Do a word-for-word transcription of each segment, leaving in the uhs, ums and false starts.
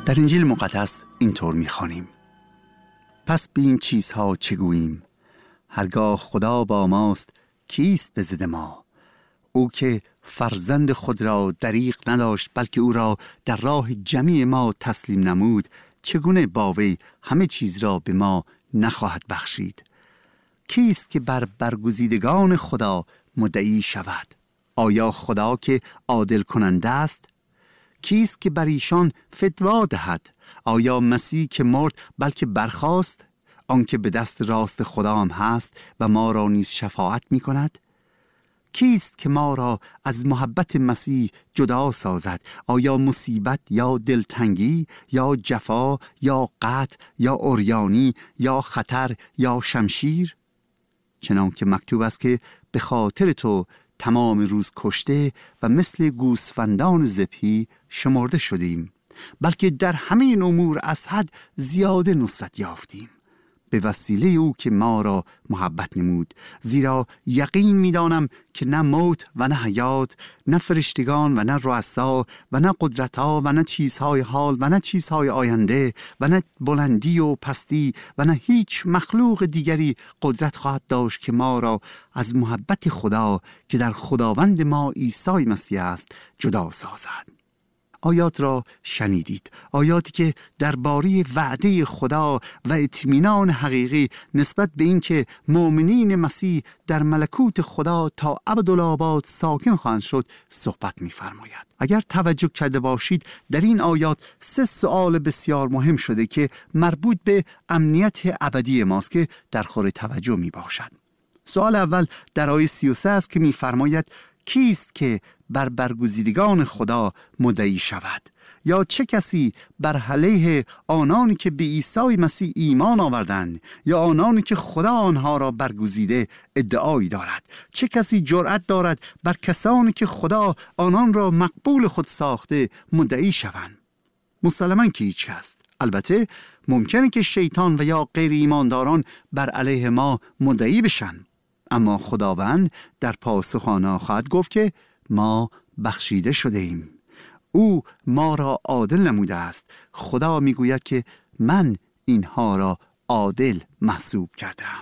در انجیل مقدس اینطور می‌خوانیم: پس به این چیزها چه گوییم؟ هرگاه خدا با ماست کیست به ضد ما؟ او که فرزند خود را دریغ نداشت بلکه او را در راه جمیع ما تسلیم نمود، چگونه با وی همه چیز را به ما نخواهد بخشید؟ کیست که بر برگزیدگان خدا مدعی شود؟ آیا خدا که عادل کننده است؟ کیست که بر ایشان فتوا دهد؟ آیا مسیح که مرد بلکه برخاست؟ آنکه به دست راست خدا هم هست و ما را نیز شفاعت می کند؟ کیست که ما را از محبت مسیح جدا سازد؟ آیا مصیبت یا دلتنگی یا جفا یا قحط یا عریانی یا خطر یا شمشیر؟ چنان که مکتوب است که به خاطر تو تمام روز کشته و مثل گوسفندان ذبحی شمرده شدیم، بلکه در همه این امور از حد زیاده نصرت یافتیم به وسیله او که ما را محبت نمود. زیرا یقین می‌دانم که نه موت و نه حیات، نه فرشتگان و نه رؤسا و نه قدرت‌ها و نه چیزهای حال و نه چیزهای آینده و نه بلندی و پستی و نه هیچ مخلوق دیگری قدرت خواهد داشت که ما را از محبت خدا که در خداوند ما عیسی مسیح است جدا سازد. آیات را شنیدید، آیاتی که درباره وعده خدا و اطمینان حقیقی نسبت به این که مؤمنین مسیح در ملکوت خدا تا ابدالآباد ساکن خواهند شد صحبت می‌فرماید. اگر توجه کرده باشید در این آیات سه سوال بسیار مهم شده که مربوط به امنیت ابدی ماست که در خور توجه میباشد. سوال اول در آیه سی و سه است که می‌فرماید کیست که بر برگزیدگان خدا مدعی شود؟ یا چه کسی بر علیه آنانی که به عیسی مسیح ایمان آوردند یا آنانی که خدا آنها را برگزیده ادعایی دارد؟ چه کسی جرأت دارد بر کسانی که خدا آنان را مقبول خود ساخته مدعی شوند؟ مسلماً که هیچ است. البته ممکنه که شیطان و یا غیر ایمانداران بر علیه ما مدعی بشن، اما خداوند در پاسخ آنها خواهد گفت که ما بخشیده شده ایم. او ما را عادل نموده است. خدا میگوید که من اینها را عادل محسوب کردم.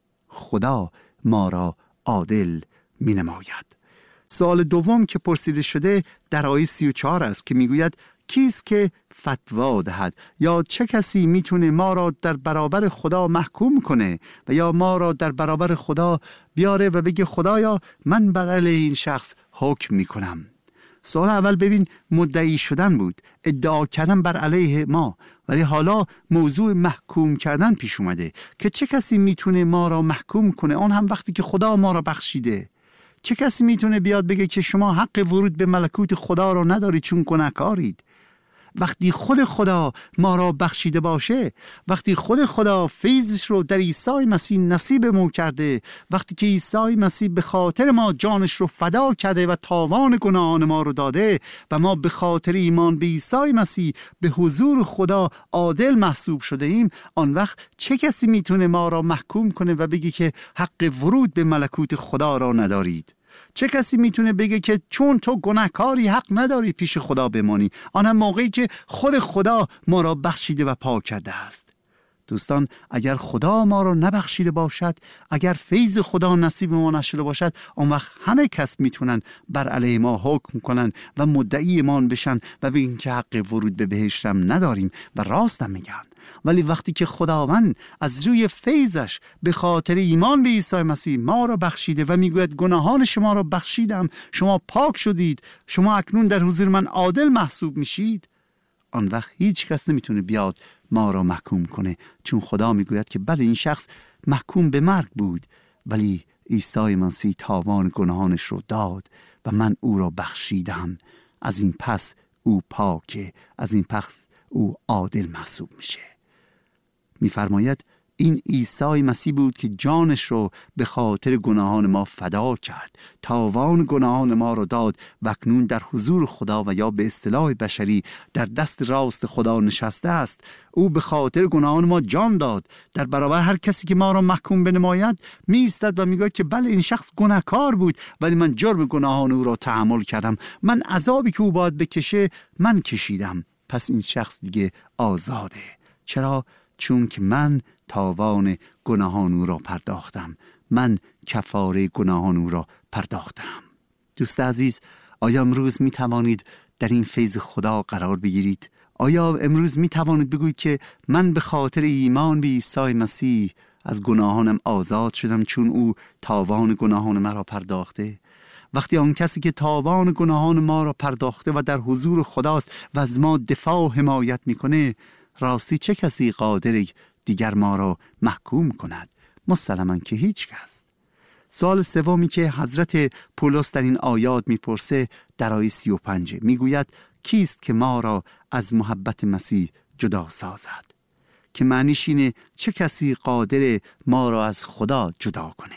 خدا ما را عادل می نماید. سوال دوم که پرسیده شده در آیه سی و چهار است که میگوید کیست که فتوا دهد؟ یا چه کسی میتونه ما را در برابر خدا محکوم کنه و یا ما را در برابر خدا بیاره و بگه خدایا من بر علیه این شخص حکم میکنم؟ سوال اول ببین مدعی شدن بود، ادعا کردن بر علیه ما، ولی حالا موضوع محکوم کردن پیش اومده که چه کسی میتونه ما را محکوم کنه، آن هم وقتی که خدا ما را بخشیده. چه کسی میتونه بیاد بگه که شما حق ورود به ملکوت خدا را ندارید چون گناهکارید؟ وقتی خود خدا ما را بخشیده باشه، وقتی خود خدا فیضش رو در عیسی مسیح نصیب ما کرده، وقتی که عیسی مسیح به خاطر ما جانش رو فدا کرده و تاوان گناهان ما رو داده و ما به خاطر ایمان به عیسی مسیح به حضور خدا عادل محسوب شده ایم، آن وقت چه کسی میتونه ما را محکوم کنه و بگه که حق ورود به ملکوت خدا را ندارید؟ چه کسی میتونه بگه که چون تو گناهکاری حق نداری پیش خدا بمانی، آنم موقعی که خود خدا ما را بخشیده و پاک کرده است؟ دوستان، اگر خدا ما را نبخشیده باشد، اگر فیض خدا نصیب ما نشده باشد، آن وقت همه کس میتونن بر علیه ما حکم کنن و مدعی ایمان بشن و بگن که حق ورود به بهشت هم نداریم و راست هم میگن. ولی وقتی که خداوند از روی فیضش به خاطر ایمان به عیسی مسیح ما را بخشیده و میگوید گناهان شما را بخشیدم، شما پاک شدید، شما اکنون در حضور من عادل محسوب میشید، آن وقت هیچ کس نمیتونه بیاد ما را محکوم کنه، چون خدا میگوید که بله این شخص محکوم به مرگ بود ولی عیسی مسیح تاوان گناهانش رو داد و من او را بخشیدم. از این پس او پاکه، از این پس او عادل محسوب میشه. میفرماید این عیسی مسیح بود که جانش رو به خاطر گناهان ما فدا کرد، تاوان گناهان ما رو داد و اکنون در حضور خدا و یا به اصطلاح بشری در دست راست خدا نشسته است. او به خاطر گناهان ما جان داد. در برابر هر کسی که ما را محکوم بنماید می ایستد و میگه که بله این شخص گناهکار بود ولی من جرم گناهان او را تحمل کردم، من عذابی که او باید بکشه من کشیدم. پس این شخص دیگه آزاده. چرا؟ چون که من تاوان گناهان او را پرداختم، من کفاره گناهان او را پرداختم. دوست عزیز، آیا امروز می توانید در این فیض خدا قرار بگیرید؟ آیا امروز می توانید بگویید که من به خاطر ایمان به عیسی مسیح از گناهانم آزاد شدم چون او تاوان گناهان مرا پرداخته؟ وقتی آن کسی که تاوان گناهان ما را پرداخته و در حضور خداست و از ما دفاع و حمایت میکنه، راستی چه کسی قادر دیگر ما را محکوم کند؟ مسلماً که هیچ کس. سوال سومی که حضرت پولس در این آیات میپرسه در آیه سی و پنج میگوید کیست که ما را از محبت مسیح جدا سازد؟ که معنیش اینه چه کسی قادر ما را از خدا جدا کنه؟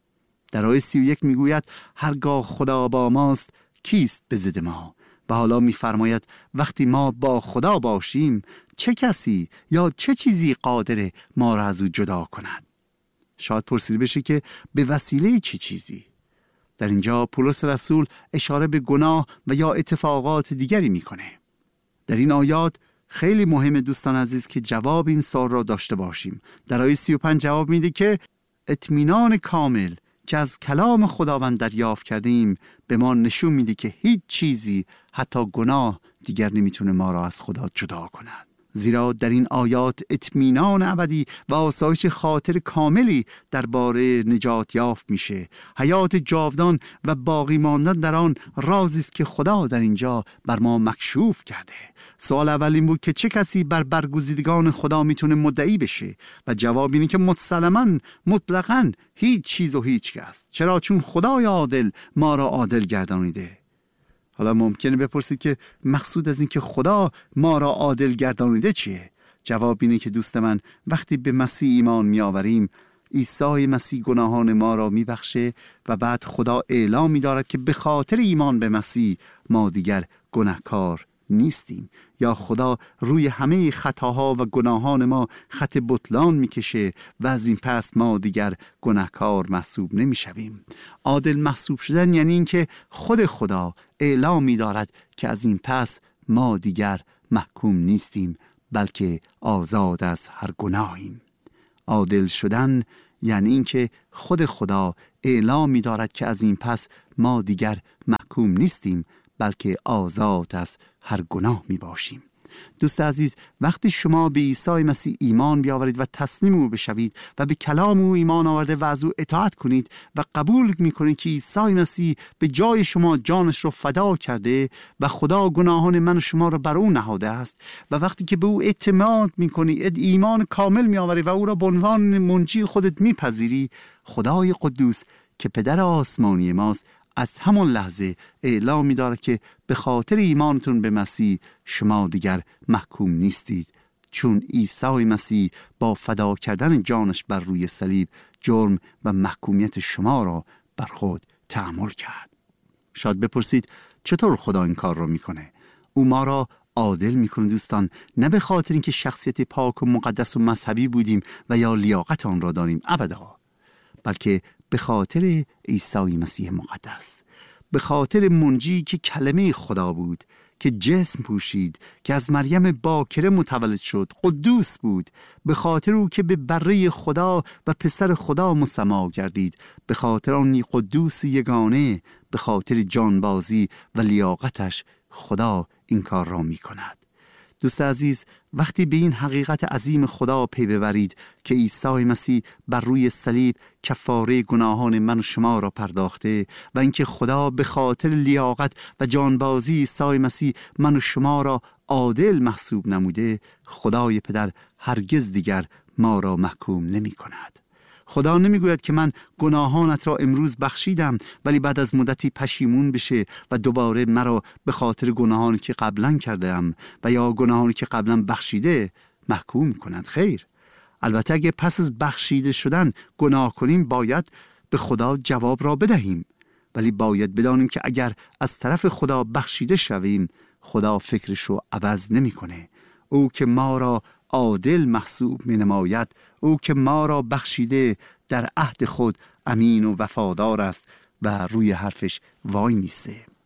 در آیه سی و یک میگوید هرگاه خدا با ماست کیست به ضد ما؟ و حالا میفرماید وقتی ما با خدا باشیم چه کسی یا چه چیزی قادر ما را از او جدا کند؟ شاید پرسیده بشه که به وسیله چه چیزی؟ در اینجا پولس رسول اشاره به گناه و یا اتفاقات دیگری میکنه. در این آیات خیلی مهمه دوستان عزیز که جواب این سوال را داشته باشیم. در آیه سی و پنج جواب میده که اطمینان کامل که از کلام خداوند دریافت کردیم به ما نشون میده که هیچ چیزی حتی گناه دیگر نمیتونه ما را از خدا جدا کند. زیرا در این آیات اطمینان ابدی و آسایش خاطر کاملی درباره نجات یافت میشه. حیات جاودان و باقی ماندن در آن رازی است که خدا در اینجا بر ما مکشوف کرده. سوال اول این بود که چه کسی بر برگزیدگان خدا میتونه مدعی بشه؟ و جواب اینه که مسلماً مطلقاً هیچ چیز و هیچ کس. چرا؟ چون خدای عادل ما را عادل گردانیده. حالا ممکنه بپرسید که مقصود از این که خدا ما را عادل گردانیده چیه؟ جواب اینه که دوست من وقتی به مسیح ایمان می آوریم عیسی مسیح گناهان ما را می بخشه و بعد خدا اعلام می دارد که به خاطر ایمان به مسیح ما دیگر گناهکار نیستیم، یا خدا روی همه خطاها و گناهان ما خط بطلان میکشه و از این پس ما دیگر گناهکار محسوب نمیشویم. عادل محسوب شدن یعنی این که خود خدا اعلام می‌دارد که از این پس ما دیگر محکوم نیستیم بلکه آزاد از هر گناهیم. عادل شدن یعنی این که خود خدا اعلام می‌دارد که از این پس ما دیگر محکوم نیستیم بلکه آزاد از هر گناه می باشیم. دوست عزیز، وقتی شما به عیسی مسیح ایمان بیاورید و تسلیم او بشوید و به کلام او ایمان آورده و از او اطاعت کنید و قبول می کنید که عیسی مسیح به جای شما جانش رو فدا کرده و خدا گناهان من و شما رو بر او نهاده است، و وقتی که به او اعتماد می کنی، ایمان کامل می آوری و او را به عنوان منجی خودت می پذیری، خدای قدوس که پدر آسمانی ماست از همون لحظه اعلام می داره که به خاطر ایمانتون به مسیح شما دیگر محکوم نیستید، چون عیسی مسیح با فدا کردن جانش بر روی صلیب جرم و محکومیت شما را بر خود تحمل کرد. شاید بپرسید چطور خدا این کار را میکنه؟ او ما را عادل میکنه دوستان، نه به خاطر اینکه شخصیت پاک و مقدس و مذهبی بودیم و یا لیاقت آن را داریم، ابدا، بلکه به خاطر عیسی مسیح مقدس، به خاطر منجی که کلمه خدا بود، که جسم پوشید، که از مریم باکره متولد شد، قدوس بود، به خاطر او که به بره خدا و پسر خدا مسما گردید، به خاطر آن قدوس یگانه، به خاطر جانبازی و لیاقتش خدا این کار را می کند. دوست عزیز، وقتی به این حقیقت عظیم خدا پی ببرید که عیسی مسیح بر روی صلیب کفاره گناهان من و شما را پرداخته و اینکه خدا به خاطر لیاقت و جانبازی عیسی مسیح من و شما را عادل محسوب نموده، خدای پدر هرگز دیگر ما را محکوم نمی کند. خدا نمیگوید که من گناهانت را امروز بخشیدم ولی بعد از مدتی پشیمون بشه و دوباره مرا به خاطر گناهانی که قبلا کردم و یا گناهانی که قبلا بخشیده محکوم کند. خیر، البته اگه پس از بخشیده شدن گناه کنیم باید به خدا جواب را بدهیم، ولی باید بدانیم که اگر از طرف خدا بخشیده شویم خدا فکرش رو عوض نمیکنه. او که ما را عادل محسوب می نماید، او که ما را بخشیده در عهد خود امین و وفادار است و روی حرفش وای میسته.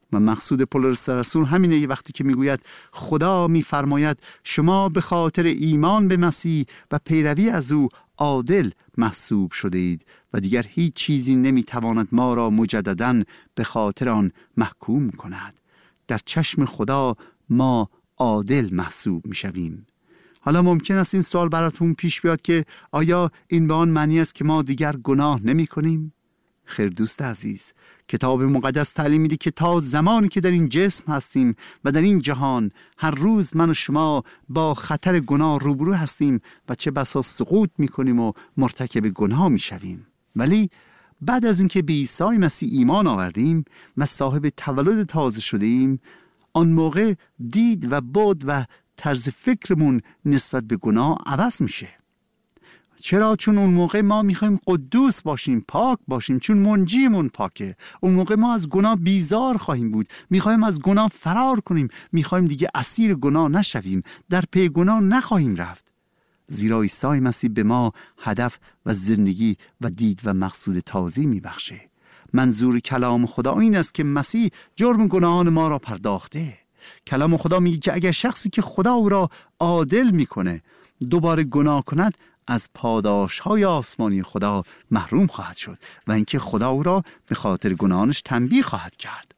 و مقصود پولس رسول همینه. وقتی که میگوید خدا میفرماید شما به خاطر ایمان به مسیح و پیروی از او عادل محسوب شده اید و دیگر هیچ چیزی نمیتواند ما را مجدداً به خاطر آن محکوم کند. در چشم خدا ما عادل محسوب میشویم. حالا ممکن است این سوال براتون پیش بیاد که آیا این به آن معنی است که ما دیگر گناه نمی کنیم؟ خیر دوست عزیز، کتاب مقدس تعلیم میده که تا زمانی که در این جسم هستیم و در این جهان هر روز من و شما با خطر گناه روبرو هستیم و چه بسا سقوط میکنیم و مرتکب گناه میشویم. ولی بعد از اینکه به عیسی مسیح ایمان آوردیم و صاحب تولد تازه شدیم، آن موقع دید و بود و طرز فکرمون نسبت به گناه عوض میشه. چرا؟ چون اون موقع ما میخوایم قدوس باشیم، پاک باشیم، چون منجیمون پاکه. اون موقع ما از گناه بیزار خواهیم بود، میخوایم از گناه فرار کنیم، میخوایم دیگه اسیر گناه نشویم، در پی گناه نخواهیم رفت. زیرا عیسی مسیح به ما هدف و زندگی و دید و مقصود تازه میبخشه. منظور کلام خدا این است که مسیح جرم گناهان ما را پرداخته. کلام خدا میگه که اگر شخصی که خدا او را عادل میکنه دوباره گناه کند، از پاداش‌های آسمانی خدا محروم خواهد شد و اینکه خدا او را به خاطر گناهانش تنبیه خواهد کرد.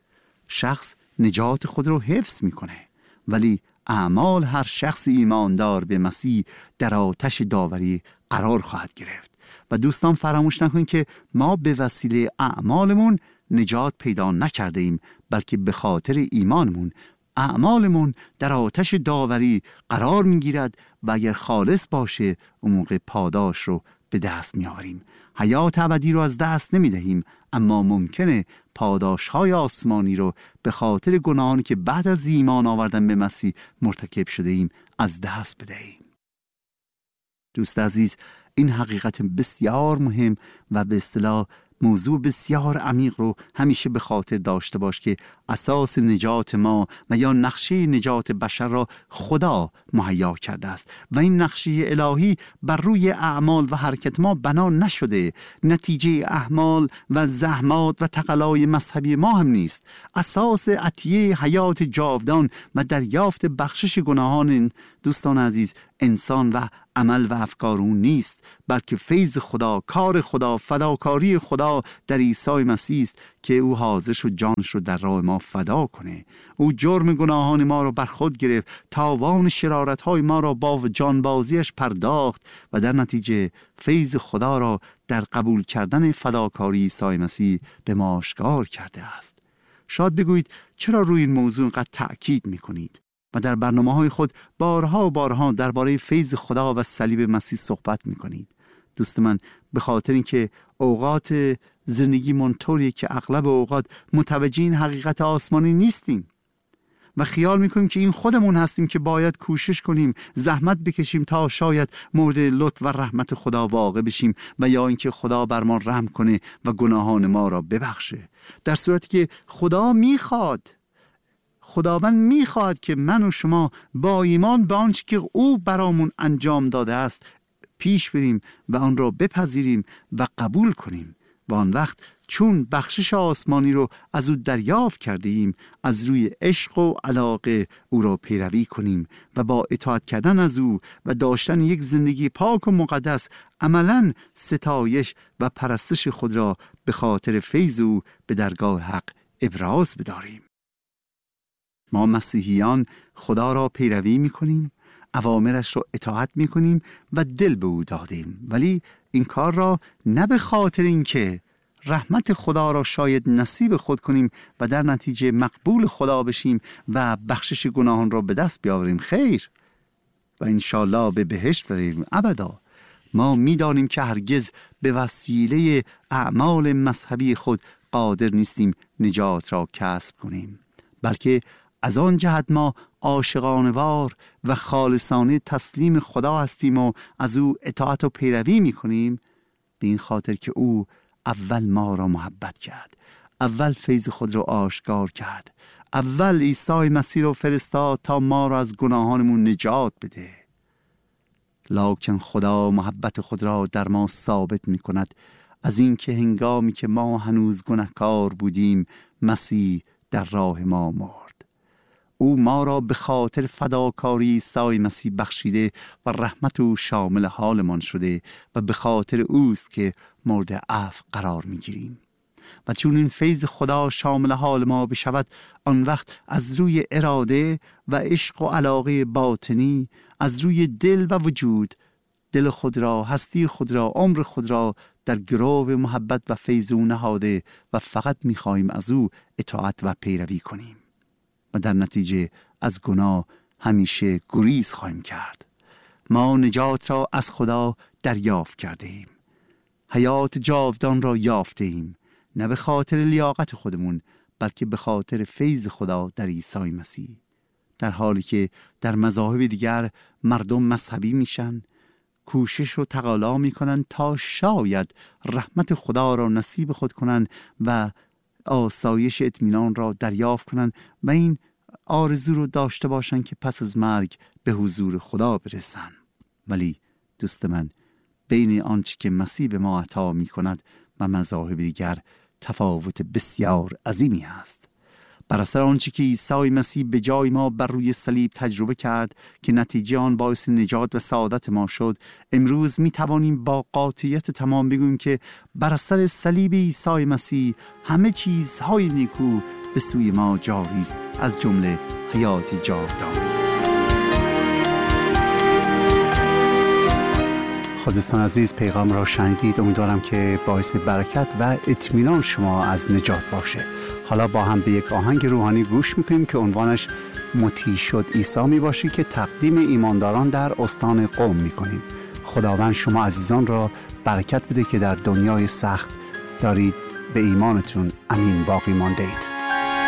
شخص نجات خود را حفظ میکنه، ولی اعمال هر شخص ایماندار به مسیح در آتش داوری قرار خواهد گرفت. و دوستان فراموش نکنید که ما به وسیله اعمالمون نجات پیدا نکرده ایم، بلکه به خاطر ایمانمون اعمالمون در آتش داوری قرار میگیرد و اگر خالص باشه اون موقع پاداش رو به دست میآوریم. حیات ابدی رو از دست نمیدهیم، اما ممکنه پاداش های آسمانی رو به خاطر گناهانی که بعد از ایمان آوردن به مسیح مرتکب شده ایم از دست بدهیم. دوست عزیز، این حقیقت بسیار مهم و به اصطلاح موضوع بسیار عمیق رو همیشه به خاطر داشته باش که اساس نجات ما و یا نقشه نجات بشر را خدا مهیا کرده است و این نقشه الهی بر روی اعمال و حرکت ما بنا نشده. نتیجه اعمال و زحمات و تقلای مذهبی ما هم نیست. اساس عطیه حیات جاودان و دریافت بخشش گناهان دوستان عزیز انسان و عمل و افکار اون نیست، بلکه فیض خدا، کار خدا، فداکاری خدا در عیسی مسیح است که او حاضر شد جانش رو در راه ما فدا کنه. او جرم گناهان ما رو بر خود گرفت، تاوان شرارت‌های ما را با جانبازیش پرداخت و در نتیجه فیض خدا را در قبول کردن فداکاری عیسی مسیح به ما آشکار کرده است. شاید بگویید چرا روی این موضوع اینقدر تأکید می‌کنید و در برنامه‌های خود بارها و بارها درباره فیض خدا و صلیب مسیح صحبت می‌کنید؟ دوست من، به خاطر اینکه اوقات زندگی منطوریه که اغلب اوقات متوجه این حقیقت آسمانی نیستیم و خیال میکنیم که این خودمون هستیم که باید کوشش کنیم، زحمت بکشیم تا شاید مورد لطف و رحمت خدا واقع بشیم و یا اینکه خدا بر ما رحم کنه و گناهان ما را ببخشه. در صورتی که خدا میخواد خداوند میخواد که من و شما با ایمان به آنچه که او برامون انجام داده است پیش بریم و آن را بپذیریم و قبول کنیم و آن وقت چون بخشش آسمانی رو از او دریافت کرده ایم از روی عشق و علاقه او را پیروی کنیم و با اطاعت کردن از او و داشتن یک زندگی پاک و مقدس عملاً ستایش و پرستش خود را به خاطر فیض او به درگاه حق ابراز بداریم. ما مسیحیان خدا را پیروی می‌کنیم، اوامرش را اطاعت می‌کنیم و دل به او دادیم، ولی این کار را نه به خاطر اینکه رحمت خدا را شاید نصیب خود کنیم و در نتیجه مقبول خدا بشیم و بخشش گناهان را به دست بیاوریم. خیر، و انشالله به بهشت بریم. ابدا. ما می‌دانیم که هرگز به وسیله اعمال مذهبی خود قادر نیستیم نجات را کسب کنیم، بلکه از آن جهت ما عاشقانه‌وار و خالصانه تسلیم خدا هستیم و از او اطاعت و پیروی می‌کنیم به این خاطر که او اول ما را محبت کرد، اول فیض خود را آشکار کرد، اول عیسی مسیح را فرستاد تا ما را از گناهانمون نجات بده. لکن خدا محبت خود را در ما ثابت می‌کند از این که هنگامی که ما هنوز گناهکار بودیم مسیح در راه ما مرد. او ما را به خاطر فداکاری عیسی مسیح بخشیده و رحمت او شامل حالمان شده و به خاطر اوست که مورد عفو قرار میگیریم. و چون این فیض خدا شامل حال ما بشود، آن وقت از روی اراده و عشق و علاقه باطنی، از روی دل و وجود، دل خود را، هستی خود را، عمر خود را در گرو محبت و فیض او نهاده و فقط می‌خواهیم از او اطاعت و پیروی کنیم و در نتیجه از گناه همیشه گریز خواهیم کرد. ما نجات را از خدا دریافت کرده ایم، حیات جاودان را یافته ایم، نه به خاطر لیاقت خودمون بلکه به خاطر فیض خدا در عیسی مسیح. در حالی که در مذاهب دیگر مردم مذهبی میشن، کوشش و تقالا میکنن تا شاید رحمت خدا را نصیب خود کنن و آسایش اطمینان را دریافت کنن و این آرزو رو داشته باشن که پس از مرگ به حضور خدا برسن. ولی دوست من، بین آنچه که مسیح به ما عطا میکند و مذاهب دیگر تفاوت بسیار عظیمی است. بر اثر آنچه که عیسی مسیح به جای ما بر روی صلیب تجربه کرد که نتیجه آن باعث نجات و سعادت ما شد، امروز می توانیم با قاطعیت تمام بگوییم که بر اثر صلیب عیسی مسیح همه چیزهای نیکو به سوی ما جاری است، از جمله حیات جاودانی. خودتان عزیز، پیغام را شنیدید. امیدوارم که باعث برکت و اطمینان شما از نجات باشه. حالا با هم به یک آهنگ روحانی گوش میکنیم که عنوانش مطیع شد عیسی می باشه که تقدیم ایمانداران در استان قم میکنیم. خداوند شما عزیزان را برکت بده که در دنیای سخت دارید به ایمانتون امین باقی مانده اید.